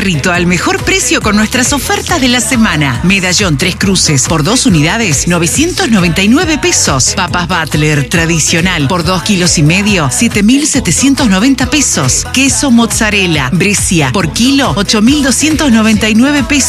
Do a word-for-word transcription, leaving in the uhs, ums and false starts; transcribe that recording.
perrito al mejor precio con nuestras ofertas de la semana. Medallón Tres Cruces por dos unidades, novecientos noventa y nueve pesos. Papas Butler tradicional por dos kilos y medio, siete mil setecientos noventa pesos. Queso mozzarella Brescia por kilo, ocho mil doscientos noventa y nueve pesos.